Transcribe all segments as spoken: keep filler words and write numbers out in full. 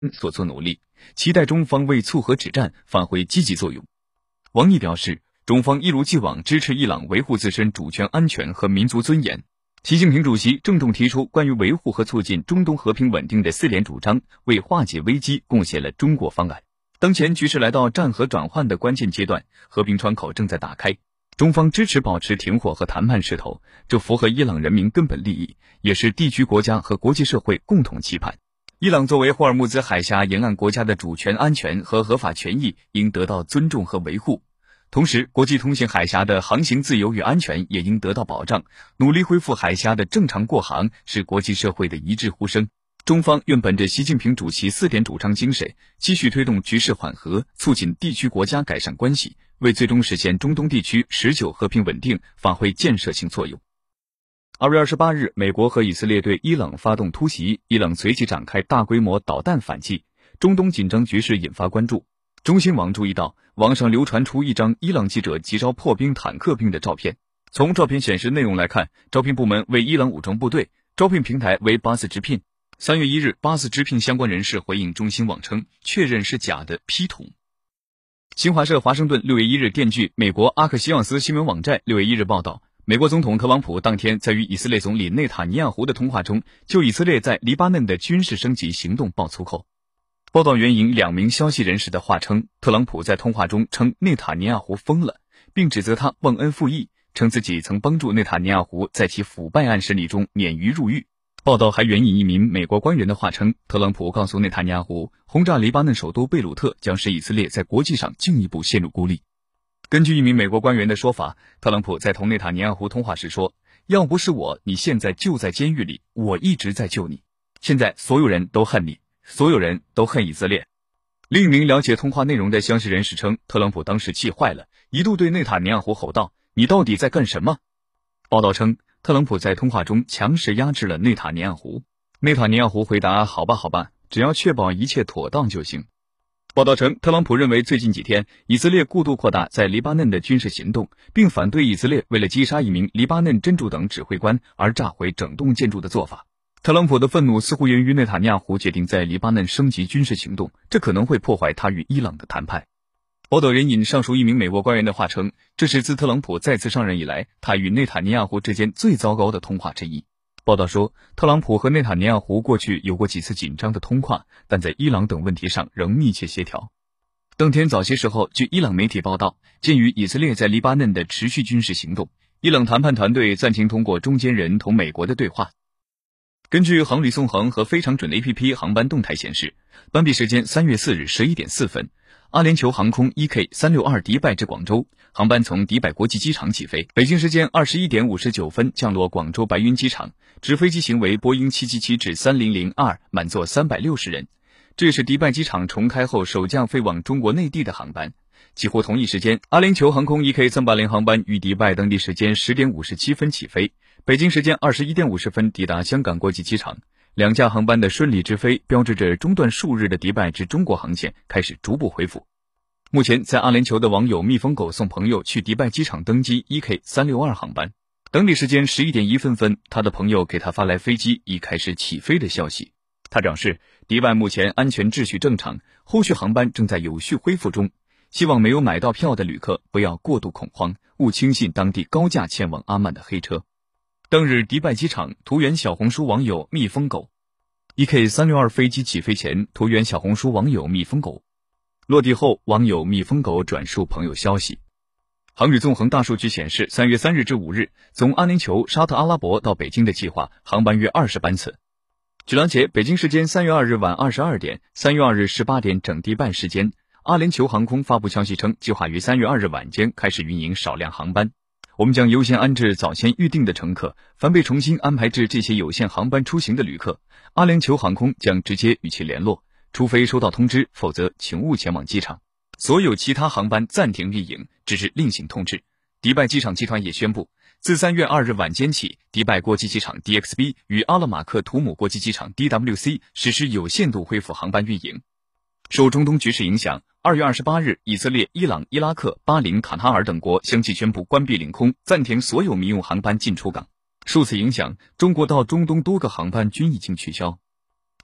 所做努力，期待中方为促和止战发挥积极作用。王毅表示，中方一如既往支持伊朗维护自身主权安全和民族尊严。习近平主席郑重提出关于维护和促进中东和平稳定的四点主张，为化解危机贡献了中国方案。当前局势来到战和转换的关键阶段，和平窗口正在打开，中方支持保持停火和谈判势头，这符合伊朗人民根本利益，也是地区国家和国际社会共同期盼。伊朗作为霍尔木兹海峡沿岸国家的主权安全和合法权益应得到尊重和维护，同时国际通行海峡的航行自由与安全也应得到保障，努力恢复海峡的正常过航是国际社会的一致呼声。中方愿本着习近平主席四点主张精神，继续推动局势缓和，促进地区国家改善关系，为最终实现中东地区持久和平稳定发挥建设性作用。二月二十八日，美国和以色列对伊朗发动突袭，伊朗随即展开大规模导弹反击，中东紧张局势引发关注。中新网注意到，网上流传出一张伊朗记者急招破冰坦克兵的照片。从照片显示内容来看，招聘部门为伊朗武装部队，招聘平台为巴斯直聘。三月一日，巴斯直聘相关人士回应中新网称，确认是假的 P 图。新华社华盛顿六月一日电据美国阿克西奥斯新闻网站六月一日报道，美国总统特朗普当天在与以色列总理内塔尼亚胡的通话中，就以色列在黎巴嫩的军事升级行动爆粗口。报道援引两名消息人士的话称，特朗普在通话中称内塔尼亚胡疯了，并指责他忘恩负义，称自己曾帮助内塔尼亚胡在其腐败案审理中免于入狱。报道还援引一名美国官员的话称，特朗普告诉内塔尼亚胡，轰炸黎巴嫩首都贝鲁特将使以色列在国际上进一步陷入孤立。根据一名美国官员的说法，特朗普在同内塔尼亚胡通话时说，要不是我，你现在就在监狱里，我一直在救你。现在所有人都恨你，所有人都恨以色列。另一名了解通话内容的消息人士称，特朗普当时气坏了，一度对内塔尼亚胡吼道，你到底在干什么？报道称，特朗普在通话中强势压制了内塔尼亚胡。内塔尼亚胡回答，好吧好吧，只要确保一切妥当就行。报道称，特朗普认为最近几天以色列过度扩大在黎巴嫩的军事行动，并反对以色列为了击杀一名黎巴嫩真主党指挥官而炸毁整栋建筑的做法。特朗普的愤怒似乎源于内塔尼亚胡决定在黎巴嫩升级军事行动，这可能会破坏他与伊朗的谈判。报道人引上述一名美国官员的话称，这是自特朗普再次上任以来，他与内塔尼亚胡之间最糟糕的通话之一。报道说，特朗普和内塔尼亚胡过去有过几次紧张的通话，但在伊朗等问题上仍密切协调。当天早些时候，据伊朗媒体报道，鉴于以色列在黎巴嫩的持续军事行动，伊朗谈判团队暂停通过中间人同美国的对话。根据航旅纵横和非常准 A P P 航班动态显示，班闭时间三月四日十一点四分，阿联酋航空 E K 三六二迪拜至广州，航班从迪拜国际机场起飞，北京时间二十一点五十九分降落广州白云机场，指飞机型为波音七七七至三零零 二，满座三百六十人。这也是迪拜机场重开后首架飞往中国内地的航班。几乎同一时间，阿联酋航空 E K 三八零航班于迪拜当地时间十点五十七分起飞，北京时间二十一点五十分抵达香港国际机场。两架航班的顺利直飞，标志着中断数日的迪拜至中国航线开始逐步恢复。目前，在阿联酋的网友蜜蜂狗送朋友去迪拜机场登机 E K 三六二航班，当地时间十一点一分分，他的朋友给他发来飞机已开始起飞的消息。他表示，迪拜目前安全秩序正常，后续航班正在有序恢复中，希望没有买到票的旅客不要过度恐慌，勿轻信当地高价前往阿曼的黑车。当日迪拜机场图原小红书网友蜜蜂狗 E K 三六二飞机起飞前图原小红书网友蜜蜂狗，落地后网友蜜蜂狗转述朋友消息。航旅纵横大数据显示，三月三日至五日从阿联酋沙特阿拉伯到北京的计划航班约二十班次。据了解，北京时间三月二日晚二十二点，三月二日十八点整迪拜时间，阿联酋航空发布消息称，计划于三月二日晚间开始运营少量航班。我们将优先安置早先预定的乘客，凡被重新安排至这些有限航班出行的旅客，阿联酋航空将直接与其联络，除非收到通知，否则请勿前往机场。所有其他航班暂停运营，只是另行通知。迪拜机场集团也宣布，自三月二日晚间起，迪拜国际机场 D X B 与阿勒马克图姆国际机场 D W C 实施有限度恢复航班运营。受中东局势影响，二月二十八日，以色列、伊朗、伊拉克、巴林、卡塔尔等国相继宣布关闭领空，暂停所有民用航班进出港。受此影响，中国到中东多个航班均已经取消。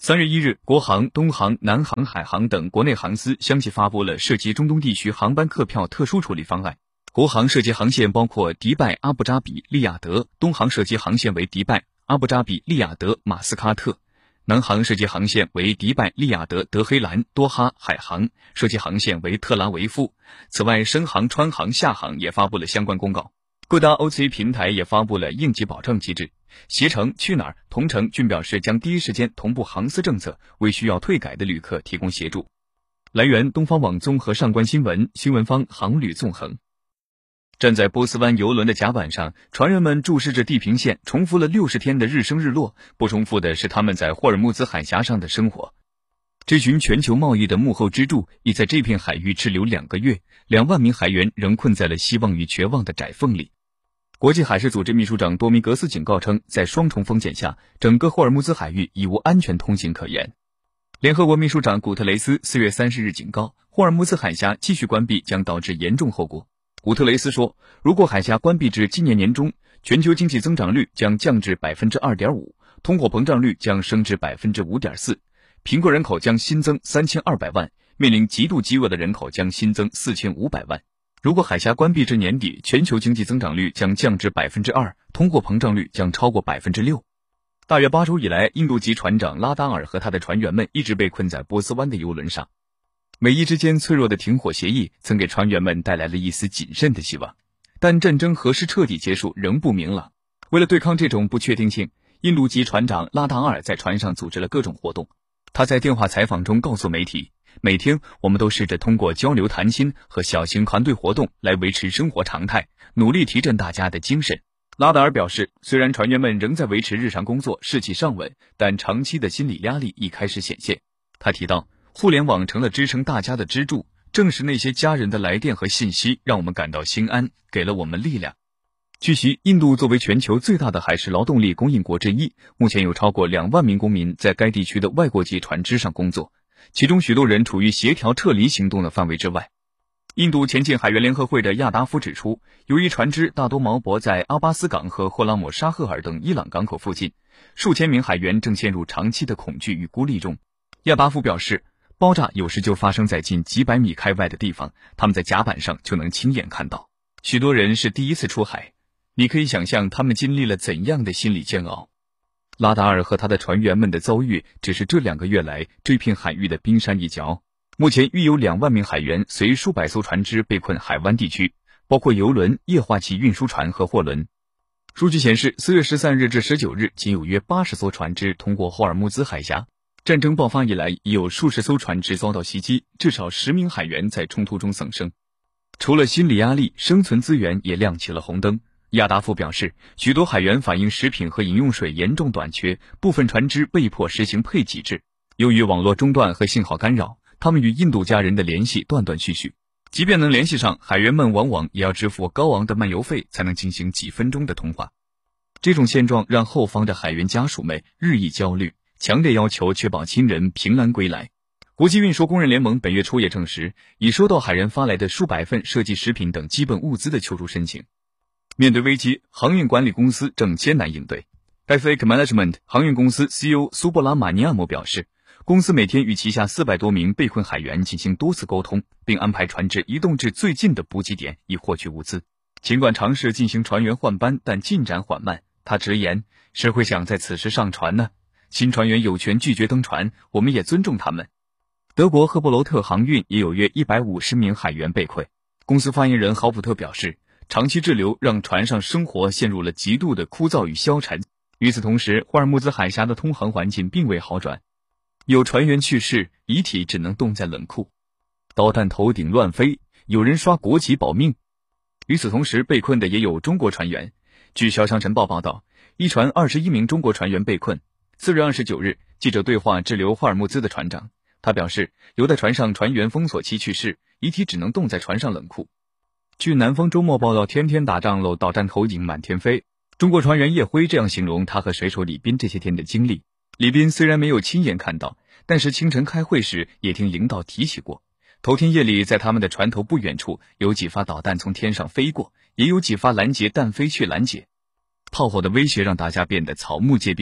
三月一日，国航、东航、南航、海航等国内航司相继发布了涉及中东地区航班客票特殊处理方案。国航涉及航线包括迪拜、阿布扎比、利雅得；东航涉及航线为迪拜、阿布扎比、利雅得、马斯喀特；南航涉及航线为迪拜、利雅得、德黑兰、多哈；海航涉及航线为特拉维夫。此外，深航、川航、厦航也发布了相关公告。各大 O C A 平台也发布了应急保障机制。携程、去哪儿、同程均表示将第一时间同步航司政策，为需要退改的旅客提供协助。来源：东方网综合上官新闻，新闻方航旅纵横。站在波斯湾游轮的甲板上，船员们注视着地平线，重复了六十天的日升日落，不重复的是他们在霍尔木兹海峡上的生活。这群全球贸易的幕后支柱已在这片海域滞留两个月，两万名海员仍困在了希望与绝望的窄缝里。国际海事组织秘书长多米格斯警告称，在双重风险下，整个霍尔木兹海域已无安全通行可言。联合国秘书长古特雷斯四月三十日警告，霍尔木兹海峡继续关闭将导致严重后果。古特雷斯说，如果海峡关闭至今年年中，全球经济增长率将降至 百分之二点五， 通货膨胀率将升至 百分之五点四， 贫困人口将新增三千二百万，面临极度饥饿的人口将新增四千五百万。如果海峡关闭至年底，全球经济增长率将降至 百分之二， 通货膨胀率将超过 百分之六。 大约八周以来，印度籍船长拉达尔和他的船员们一直被困在波斯湾的游轮上。美伊之间脆弱的停火协议曾给船员们带来了一丝谨慎的希望，但战争何时彻底结束仍不明朗。为了对抗这种不确定性，印度籍船长拉达尔在船上组织了各种活动。他在电话采访中告诉媒体，每天我们都试着通过交流谈心和小型团队活动来维持生活常态，努力提振大家的精神。拉达尔表示，虽然船员们仍在维持日常工作，士气尚稳，但长期的心理压力已开始显现。他提到，互联网成了支撑大家的支柱，正是那些家人的来电和信息让我们感到心安，给了我们力量。据悉，印度作为全球最大的海事劳动力供应国之一，目前有超过两万名公民在该地区的外国籍船只上工作，其中许多人处于协调撤离行动的范围之外。印度前进海员联合会的亚达夫指出，由于船只大多锚泊在阿巴斯港和霍拉姆沙赫尔等伊朗港口附近，数千名海员正陷入长期的恐惧与孤立中。亚达夫表示，爆炸有时就发生在近几百米开外的地方，他们在甲板上就能亲眼看到。许多人是第一次出海，你可以想象他们经历了怎样的心理煎熬。拉达尔和他的船员们的遭遇只是这两个月来这片海域的冰山一角。目前约有两万名海员随数百艘船只被困海湾地区，包括油轮、液化气运输船和货轮。数据显示，四月十三日至十九日，仅有约八十艘船只通过霍尔木兹海峡。战争爆发以来，已有数十艘船只遭到袭击，至少十名海员在冲突中丧生。除了心理压力，生存资源也亮起了红灯。亚达夫表示，许多海员反映食品和饮用水严重短缺，部分船只被迫实行配给制。由于网络中断和信号干扰，他们与印度家人的联系断断续续。即便能联系上，海员们往往也要支付高昂的漫游费才能进行几分钟的通话。这种现状让后方的海员家属们日益焦虑，强烈要求确保亲人平安归来。国际运输工人联盟本月初也证实，已收到海人发来的数百份涉及食品等基本物资的求助申请。面对危机，航运管理公司正艰难应对。F A C Management 航运公司 C E O 苏布拉马尼亚姆表示，公司每天与旗下四百多名被困海员进行多次沟通，并安排船只移动至最近的补给点以获取物资。尽管尝试进行船员换班，但进展缓慢。他直言，谁会想在此时上船呢？新船员有权拒绝登船，我们也尊重他们。德国赫伯罗特航运也有约一百五十名海员被困。公司发言人豪普特表示，长期滞留让船上生活陷入了极度的枯燥与消沉。与此同时，霍尔木兹海峡的通航环境并未好转，有船员去世，遗体只能冻在冷库，导弹头顶乱飞，有人刷国旗保命。与此同时，被困的也有中国船员。据潇湘晨报报道，一船二十一名中国船员被困。四月二十九日，记者对话滞留霍尔木兹的船长，他表示，留在船上船员封锁期去世，遗体只能冻在船上冷库。据南方周末报道，天天打仗喽，导弹头顶满天飞。中国船员叶辉这样形容他和水手李斌这些天的经历。李斌虽然没有亲眼看到，但是清晨开会时也听领导提起过。头天夜里，在他们的船头不远处，有几发导弹从天上飞过，也有几发拦截弹飞去拦截。炮火的威胁让大家变得草木皆兵。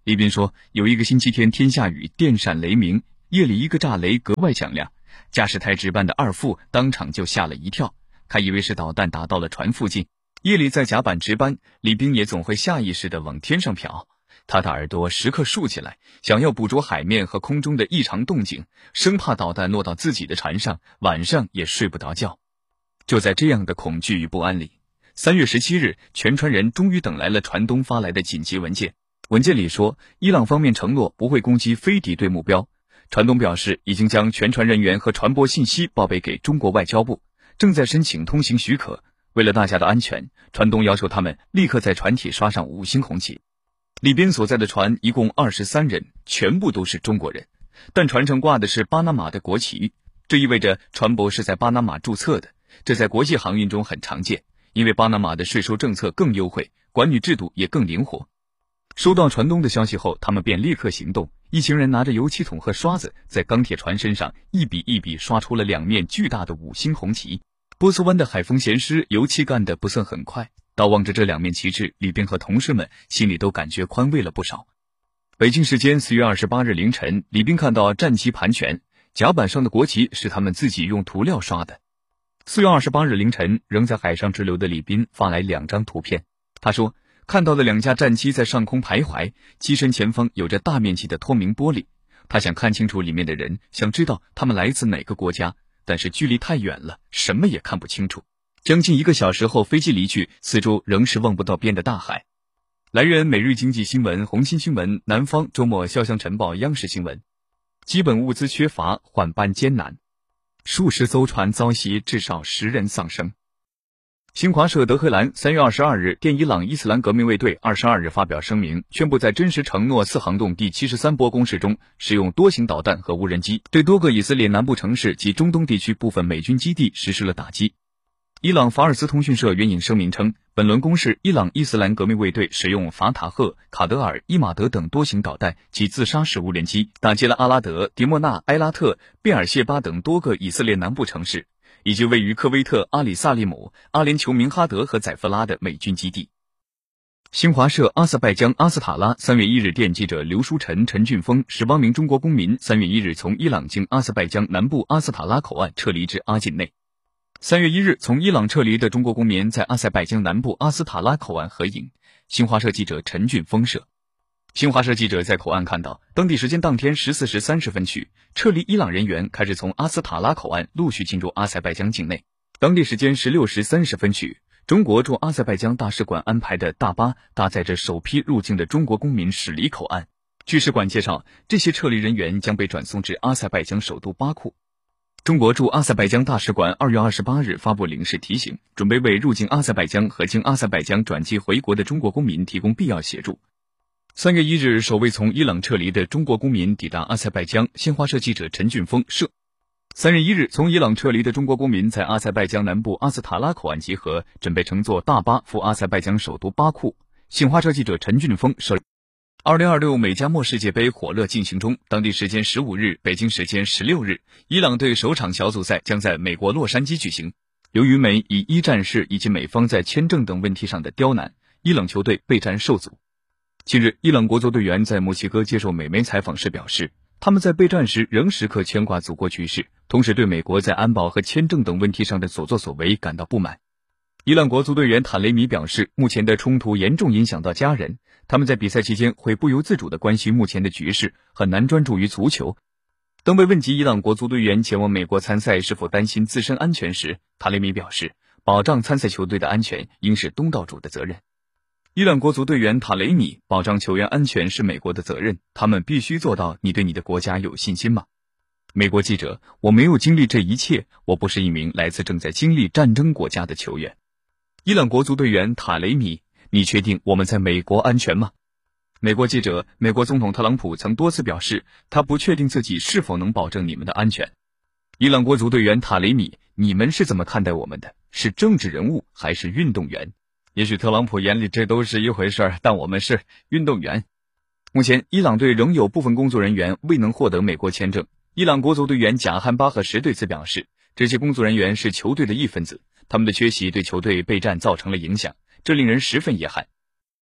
李斌说，有一个星期天天下雨，电闪雷鸣，夜里一个炸雷格外响亮，驾驶台值班的二副当场就吓了一跳，还以为是导弹打到了船附近。夜里在甲板值班，李斌也总会下意识地往天上瞟，他的耳朵时刻竖起来，想要捕捉海面和空中的异常动静，生怕导弹落到自己的船上，晚上也睡不着觉。就在这样的恐惧与不安里，三月十七日，全船人终于等来了船东发来的紧急文件。文件里说，伊朗方面承诺不会攻击非敌对目标。船东表示，已经将全船人员和船舶信息报备给中国外交部，正在申请通行许可。为了大家的安全，船东要求他们立刻在船体刷上五星红旗。李斌所在的船一共二十三人，全部都是中国人，但船上挂的是巴拿马的国旗，这意味着船舶是在巴拿马注册的，这在国际航运中很常见，因为巴拿马的税收政策更优惠，管理制度也更灵活。收到船东的消息后，他们便立刻行动，一行人拿着油漆桶和刷子，在钢铁船身上一笔一笔刷出了两面巨大的五星红旗。波斯湾的海风咸湿，油漆干得不算很快，倒望着这两面旗帜，李斌和同事们心里都感觉宽慰了不少。北京时间四月二十八日凌晨，李斌看到战机盘旋，甲板上的国旗是他们自己用涂料刷的。四月二十八日凌晨，仍在海上滞留的李斌发来两张图片，他说看到了两架战机在上空徘徊，机身前方有着大面积的透明玻璃，他想看清楚里面的人，想知道他们来自哪个国家，但是距离太远了，什么也看不清楚。将近一个小时后，飞机离去，四周仍是望不到边的大海。来源：每日经济新闻、红星新闻、南方周末潇湘晨报、央视新闻。基本物资缺乏，换班艰难，数十艘船遭袭，至少十人丧生。新华社德黑兰三月二十二日电伊朗伊斯兰革命卫队二十二日发表声明，宣布在真实承诺四行动第七十三波攻势中，使用多型导弹和无人机，对多个以色列南部城市及中东地区部分美军基地实施了打击。伊朗法尔斯通讯社援引声明称，本轮攻势，伊朗伊斯兰革命卫队使用法塔赫、卡德尔、伊马德等多型导弹及自杀式无人机，打击了阿拉德、迪莫纳、埃拉特、贝尔谢巴等多个以色列南部城市，以及位于科威特、阿里萨利姆、阿联酋明哈德和宰夫拉的美军基地。新华社阿塞拜疆阿斯塔拉三月一日电记者刘书晨、陈俊峰十八名中国公民三月一日从伊朗经阿塞拜疆南部阿斯塔拉口岸撤离至阿境内。三月一日从伊朗撤离的中国公民在阿塞拜疆南部阿斯塔拉口岸合影。新华社记者陈俊峰摄。新华社记者在口岸看到，当地时间当天十四时三十分许，撤离伊朗人员开始从阿斯塔拉口岸陆续进入阿塞拜疆境内。当地时间十六时三十分许，中国驻阿塞拜疆大使馆安排的大巴搭载着首批入境的中国公民驶离口岸。据使馆介绍，这些撤离人员将被转送至阿塞拜疆首都巴库。中国驻阿塞拜疆大使馆二月二十八日发布领事提醒，准备为入境阿塞拜疆和经阿塞拜疆转机回国的中国公民提供必要协助。三月一日，首位从伊朗撤离的中国公民抵达阿塞拜疆。新华社记者陈俊峰摄。三月一日，从伊朗撤离的中国公民在阿塞拜疆南部阿斯塔拉口岸集合，准备乘坐大巴赴阿塞拜疆首都巴库。新华社记者陈俊峰摄。二零二六美加墨世界杯火热进行中，当地时间十五日，北京时间十六日，伊朗队首场小组赛将在美国洛杉矶举行。由于美以一战事以及美方在签证等问题上的刁难，伊朗球队备战受阻。近日，伊朗国足队员在墨西哥接受美媒采访时表示，他们在备战时仍时刻牵挂祖国局势，同时对美国在安保和签证等问题上的所作所为感到不满。伊朗国足队员塔雷米表示，目前的冲突严重影响到家人，他们在比赛期间会不由自主地关心目前的局势，很难专注于足球。当被问及伊朗国足队员前往美国参赛是否担心自身安全时，塔雷米表示，保障参赛球队的安全应是东道主的责任。伊朗国足队员塔雷米，保障球员安全是美国的责任，他们必须做到。你对你的国家有信心吗？美国记者，我没有经历这一切，我不是一名来自正在经历战争国家的球员。伊朗国足队员塔雷米，你确定我们在美国安全吗？美国记者，美国总统特朗普曾多次表示，他不确定自己是否能保证你们的安全。伊朗国足队员塔雷米，你们是怎么看待我们的？是政治人物还是运动员？也许特朗普眼里这都是一回事，但我们是运动员。目前，伊朗队仍有部分工作人员未能获得美国签证。伊朗国足队员贾汉巴赫什对此表示，这些工作人员是球队的一分子，他们的缺席对球队备战造成了影响，这令人十分遗憾。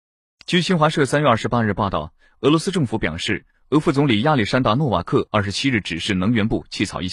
据新华社三月二十八日报道，俄罗斯政府表示，俄副总理亚历山大·诺瓦克二十七日指示能源部起草一